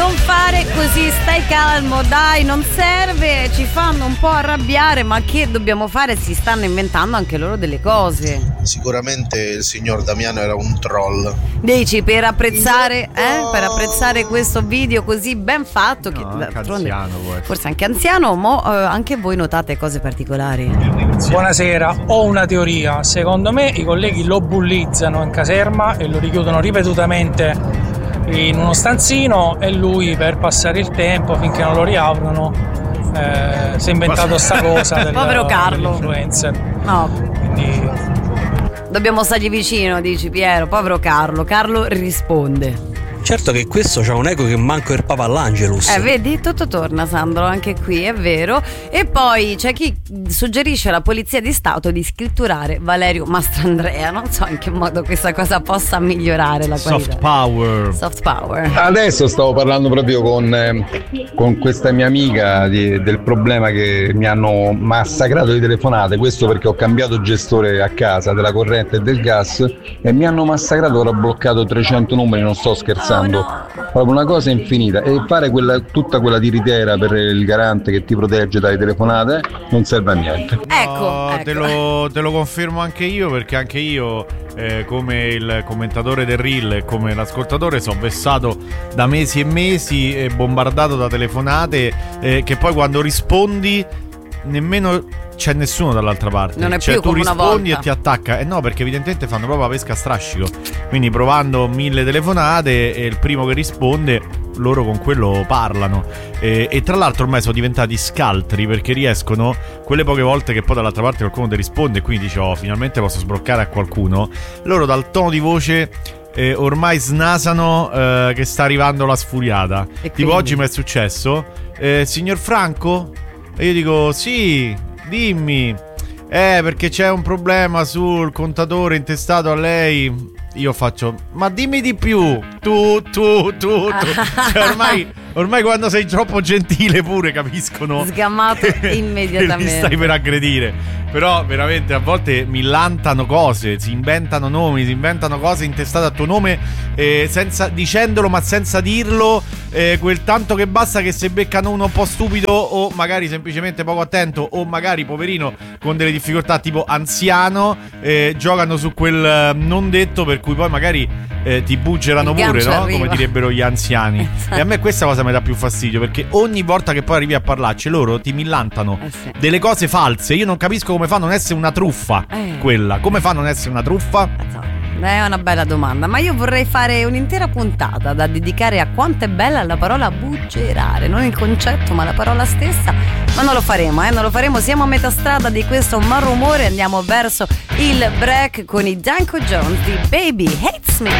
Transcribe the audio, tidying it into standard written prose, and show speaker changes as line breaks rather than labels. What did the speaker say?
non fare così, stai calmo, dai, non serve, ci fanno un po' arrabbiare, ma che dobbiamo fare? Si stanno inventando anche loro delle cose.
Sicuramente il signor Damiano era un troll.
Dici, per apprezzare questo video così ben fatto, che
anziano,
forse anche anziano, ma anche voi notate cose particolari.
Buonasera, ho una teoria. Secondo me i colleghi lo bullizzano in caserma e lo richiudono ripetutamente in uno stanzino e lui, per passare il tempo finché non lo riaprono, si è inventato sta cosa
povero Carlo,
dell'influencer.
No,
quindi
dobbiamo stargli vicino, dici Piero, povero Carlo risponde.
Certo che questo c'ha un eco che manco il Papa all'Angelus.
Vedi, tutto torna, Sandro, anche qui, è vero. E poi c'è chi suggerisce alla Polizia di Stato di scritturare Valerio Mastrandrea. Non so in che modo questa cosa possa migliorare la qualità. Soft power.
Adesso stavo parlando proprio con questa mia amica del problema che mi hanno massacrato di telefonate. Questo perché ho cambiato gestore a casa della corrente e del gas e mi hanno massacrato, ora ho bloccato 300 numeri, non sto scherzando. Proprio una cosa infinita, e fare tutta quella tiritera per il garante che ti protegge dalle telefonate non serve a niente.
Ecco.
Te lo confermo anche io, perché anche io come il commentatore del Reel e come l'ascoltatore sono vessato da mesi e mesi e bombardato da telefonate che poi quando rispondi nemmeno c'è nessuno dall'altra parte.
Non è
cioè,
più
tu
come una
rispondi
volta.
e ti attacca. No, perché evidentemente fanno proprio la pesca a strascico. Quindi provando 1000 telefonate e il primo che risponde, loro con quello parlano. E tra l'altro ormai sono diventati scaltri, perché riescono, quelle poche volte che poi dall'altra parte qualcuno ti risponde e quindi dici finalmente posso sbroccare a qualcuno, loro dal tono di voce ormai snasano che sta arrivando la sfuriata. Tipo oggi mi è successo, signor Franco? E io dico sì, dimmi. Perché c'è un problema sul contatore intestato a lei. Io faccio, ma dimmi di più. Tu. Cioè, ormai quando sei troppo gentile pure capiscono.
Sgammato immediatamente.
Li stai per aggredire. Però veramente a volte millantano cose, si inventano nomi, si inventano cose intestate a tuo nome, dicendolo ma senza dirlo, quel tanto che basta che se beccano uno un po' stupido o magari semplicemente poco attento o magari poverino con delle difficoltà tipo anziano, giocano su quel non detto, per cui poi magari ti buggerano pure, no? Come direbbero gli anziani. E a me questa cosa mi dà più fastidio, perché ogni volta che poi arrivi a parlarci loro ti millantano delle cose false. Io non capisco come fa a non essere una truffa quella. Come fa a non essere una truffa?
È una bella domanda, ma io vorrei fare un'intera puntata da dedicare a quanto è bella la parola buggerare, non il concetto ma la parola stessa, ma non lo faremo, siamo a metà strada di questo malumore, andiamo verso il break con i Danko Jones di Baby Hates Me.